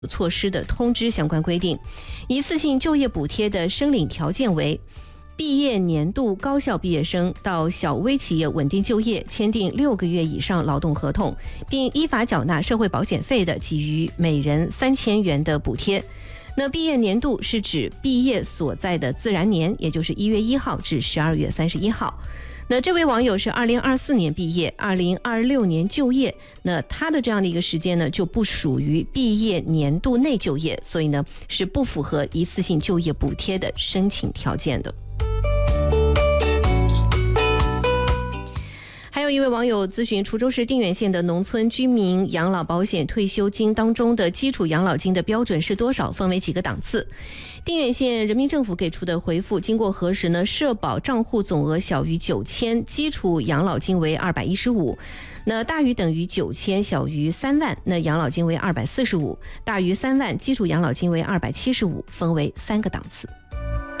措施的通知相关规定。一次性就业补贴的申领条件为毕业年度高校毕业生到小微企业稳定就业，签订6个月以上劳动合同，并依法缴纳社会保险费的，给予每人3000元的补贴。那毕业年度是指毕业所在的自然年，也就是1月1号至12月31号。那这位网友是2024年毕业，2026年就业，那他的这样的一个时间呢，就不属于毕业年度内就业，所以呢是不符合一次性就业补贴的申请条件的。还有一位网友咨询滁州市定远县的农村居民养老保险退休金当中的基础养老金的标准是多少，分为几个档次。定远县人民政府给出的回复，经过核实呢，社保账户总额小于9000，基础养老金为215，那大于等于9000，小于3万，那养老金为245，大于3万，基础养老金为275，分为3个档次。